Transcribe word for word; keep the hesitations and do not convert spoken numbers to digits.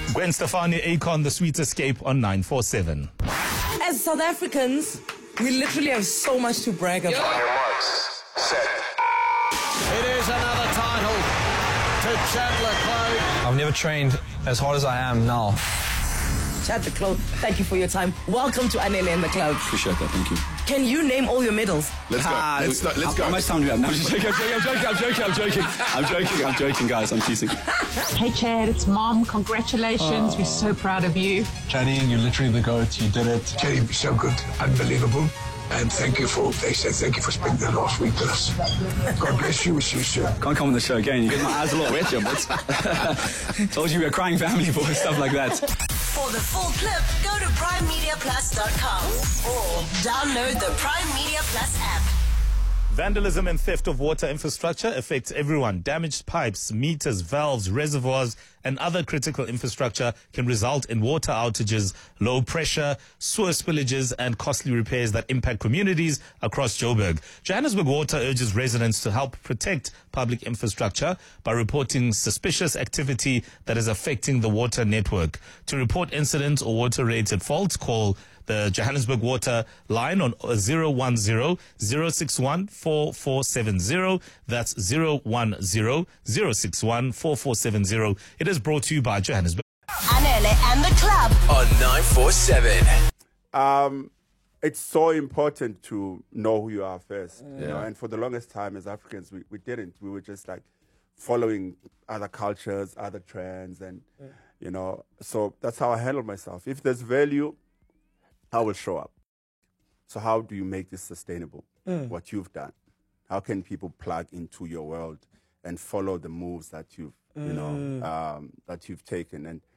Gwen Stefani, Akon, The Sweet Escape on nine four seven. As South Africans, we literally have so much to brag about. On your marks, set. It is another title to Chad le Clos. I've never trained as hard as I am now. Chad le Clos, thank you for your time. Welcome to Anele and the Cloud. Appreciate that, thank you. Can you name all your medals? Let's go. Ah, let's let's how, go. How much time do we have? No, I'm just joking, I'm joking, I'm joking, I'm joking, I'm joking, I'm joking, I'm joking, guys, I'm teasing. Hey Chad, it's Mom. Congratulations. We're so proud of you. Chaddy, you're literally the GOAT. You did it. Chaddy, so good, unbelievable. And thank you for, they said thank you for spending the last week with us. God bless you, with you, sir. Can't come on the show again. You get my eyes a lot wet, but told you we're a crying family for stuff like that. For the full clip, go to prime media plus dot com or download the Prime Media Plus app. Vandalism and theft of water infrastructure affects everyone. Damaged pipes, meters, valves, reservoirs, and other critical infrastructure can result in water outages, low pressure, sewer spillages, and costly repairs that impact communities across Joburg. Johannesburg Water urges residents to help protect public infrastructure by reporting suspicious activity that is affecting the water network. To report incidents or water-related faults, call the Johannesburg Water line on zero one zero, zero six one, four four seven zero. That's zero one zero, zero six one, four four seven zero. It is brought to you by Johannesburg. Anele and the Club On nine four seven. Um, it's so important to know who you are first. Yeah. You know? And for the longest time as Africans, we, we didn't. We were just like following other cultures, other trends. And, yeah. you know, so that's how I handle myself. If there's value, I will show up. So how do you make this sustainable? Mm. What you've done. How can people plug into your world and follow the moves that you've, mm. you know, um, that you've taken? And